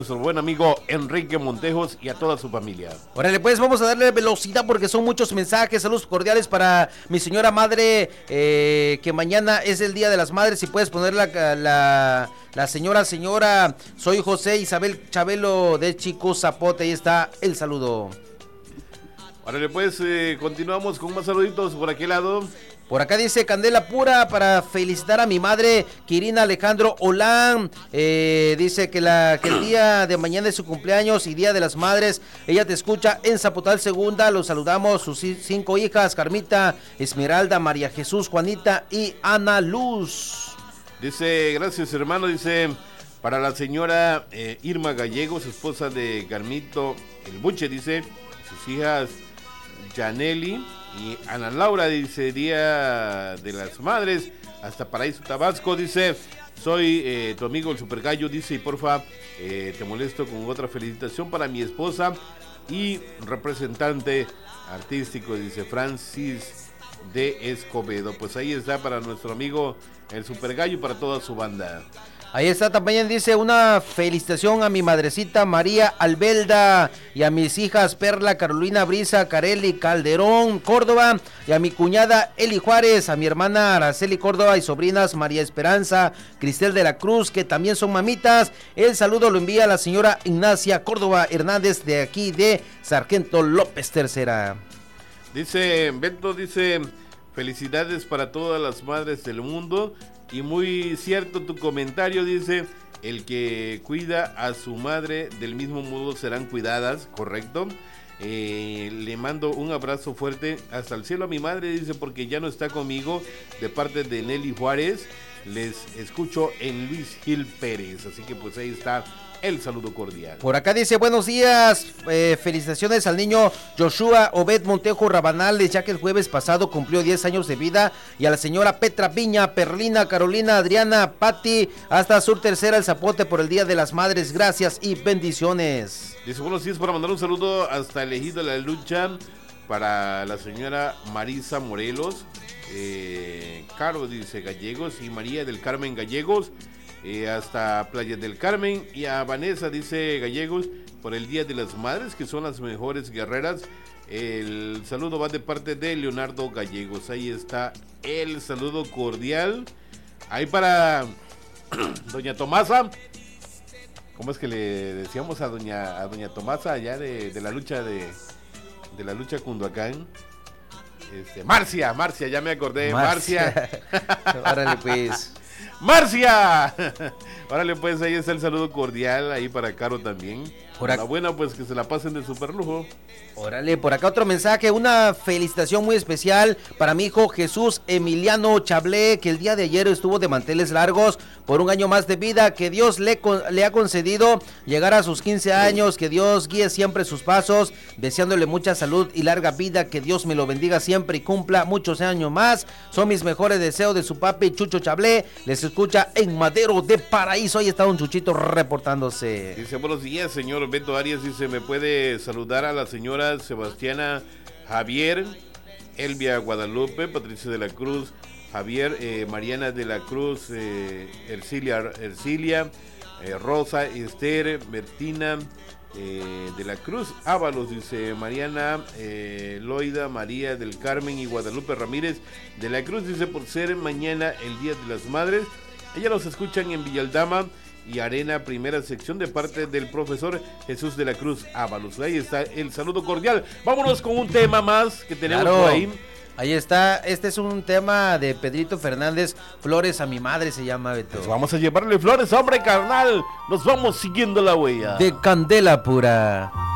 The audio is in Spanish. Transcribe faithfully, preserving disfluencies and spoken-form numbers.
Nuestro buen amigo Enrique Montejos y a toda su familia. Órale, pues vamos a darle velocidad porque son muchos mensajes. Saludos cordiales para mi señora madre, eh, que mañana es el Día de las Madres. Si puedes poner la, la, la señora, señora, soy José Isabel Chabelo de Chico Zapote. Ahí está el saludo. Órale, pues eh, continuamos con más saluditos por aquel lado. Por acá dice Candela Pura para felicitar a mi madre Kirina Alejandro Olán. Eh, dice que, la, que el día de mañana es su cumpleaños y Día de las Madres. Ella te escucha en Zapotal Segunda. Los saludamos, sus cinco hijas, Carmita, Esmeralda, María Jesús, Juanita y Ana Luz. Dice, gracias hermano, dice, para la señora eh, Irma Gallegos, esposa de Carmito El Buche, dice, sus hijas Janely y Ana Laura, dice, Día de las Madres, hasta Paraíso Tabasco, dice, soy eh, tu amigo el Super Gallo, dice, y porfa, eh, te molesto con otra felicitación para mi esposa y representante artístico, dice, Francis de Escobedo. Pues ahí está para nuestro amigo el Super Gallo y para toda su banda. Ahí está también, dice, una felicitación a mi madrecita María Albelda y a mis hijas Perla, Carolina, Brisa, Careli, Calderón, Córdoba, y a mi cuñada Eli Juárez, a mi hermana Araceli Córdoba y sobrinas María Esperanza, Cristel de la Cruz, que también son mamitas. El saludo lo envía la señora Ignacia Córdoba Hernández de aquí de Sargento López Tercera. Dice, Beto, dice, felicidades para todas las madres del mundo. Y muy cierto tu comentario, dice, el que cuida a su madre del mismo modo serán cuidadas, ¿correcto? Eh, le mando un abrazo fuerte hasta el cielo a mi madre, dice, porque ya no está conmigo, de parte de Nelly Juárez. Les escucho en Luis Gil Pérez, así que pues ahí está el saludo cordial. Por acá dice, buenos días, eh, felicitaciones al niño Joshua Obed Montejo Rabanales, ya que el jueves pasado cumplió diez años de vida, y a la señora Petra Piña, Perlina, Carolina, Adriana, Patti, hasta Sur Tercera, el Zapote, por el Día de las Madres. Gracias y bendiciones. Dice, buenos días, para mandar un saludo hasta el Ejido de la Lucha, para la señora Marisa Morelos, eh, Caro, dice, Gallegos, y María del Carmen Gallegos, Eh, hasta Playa del Carmen, y a Vanessa, dice Gallegos, por el Día de las Madres, que son las mejores guerreras. El saludo va de parte de Leonardo Gallegos. Ahí está el saludo cordial. Ahí para doña Tomasa, ¿cómo es que le decíamos a doña a doña Tomasa allá de, de la lucha de de la lucha Cunduacán? Este, Marcia, Marcia, ya me acordé, Marcia. Marcia. Órale pues. ¡Marcia! Órale, pues ahí está el saludo cordial, ahí para Caro también. Por la buena, pues que se la pasen de super lujo. Órale, por acá otro mensaje, una felicitación muy especial para mi hijo Jesús Emiliano Chablé, que el día de ayer estuvo de manteles largos por un año más de vida, que Dios le, le ha concedido llegar a sus quince años, que Dios guíe siempre sus pasos, deseándole mucha salud y larga vida, que Dios me lo bendiga siempre y cumpla muchos años más. Son mis mejores deseos de su papi Chucho Chablé, les escucha en Madero de Paraíso. Ahí está un Chuchito reportándose. Dice, buenos días, señor Beto Arias, dice, me puede saludar a la señora Sebastiana Javier, Elvia Guadalupe, Patricia de la Cruz, Javier, eh, Mariana de la Cruz, eh, Ercilia, Ercilia eh, Rosa, Esther, Bertina eh, de la Cruz, Ábalos, dice Mariana, eh, Loida, María del Carmen y Guadalupe Ramírez de la Cruz, dice, por ser mañana el Día de las Madres. Ella los escuchan en Villaldama y Arena, primera sección, de parte del profesor Jesús de la Cruz Ábalos. Ahí está el saludo cordial. Vámonos con un tema más que tenemos claro, por ahí. Ahí está, este es un tema de Pedrito Fernández, Flores a mi madre se llama, Beto. Pues vamos a llevarle flores, hombre carnal. Nos vamos siguiendo la huella de Candela Pura.